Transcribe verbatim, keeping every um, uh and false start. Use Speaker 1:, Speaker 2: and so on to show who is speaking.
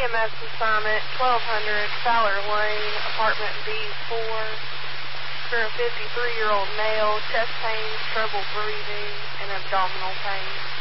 Speaker 1: M S assignment, twelve hundred Fowler Lane, apartment B four, for a fifty-three-year-old male, chest pain, trouble breathing, and abdominal pain.